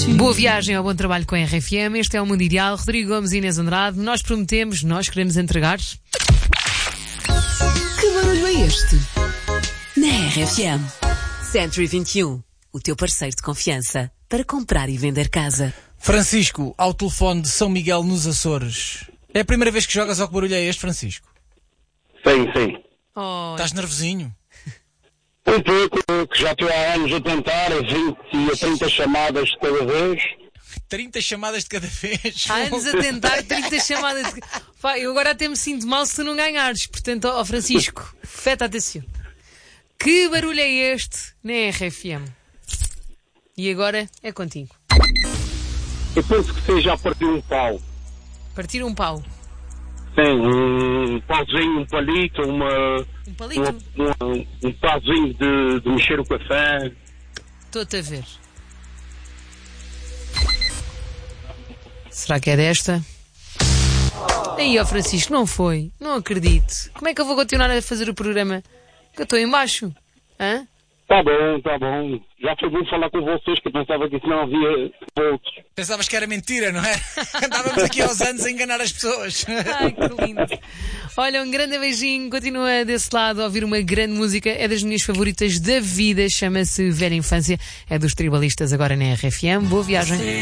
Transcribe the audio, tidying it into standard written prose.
Boa viagem ao bom trabalho com a RFM. Este é o Mundo Ideal. Rodrigo Gomes e Inês Andrade. Nós prometemos, nós queremos entregar. Que barulho é este? Na RFM. Century 21, o teu parceiro de confiança para comprar e vender casa. Francisco, ao telefone de São Miguel nos Açores. É a primeira vez que jogas ao que barulho é este, Francisco? Sim, sim. Oh, Estás nervosinho? Um pouco, que já estou há anos a tentar, 20 a 30 chamadas de cada vez. 30 chamadas de cada vez. há anos a tentar 30 chamadas. Pá, eu agora até me sinto mal se tu não ganhares. Portanto, ó Francisco, feta atenção. Que barulho é este na RFM? E agora é contigo. Eu penso que seja a partir de um pau. Partir um pau. Sim, um pauzinho, um palito, Um palito? um pauzinho de mexer o café. Estou-te a ver. Será que é desta? Aí, ó Francisco, não foi. Não acredito. Como é que eu vou continuar a fazer o programa? Que eu estou em baixo. Hã? Tá bom. Já foi bom falar com vocês, que eu pensava que isso não havia outros. Pensavas que era mentira, não é? Andávamos aqui aos anos a enganar as pessoas. Ai, que lindo. Olha, um grande beijinho. Continua desse lado a ouvir uma grande música. É das minhas favoritas da vida. Chama-se Velha Infância. É dos Tribalistas agora na RFM. Boa viagem.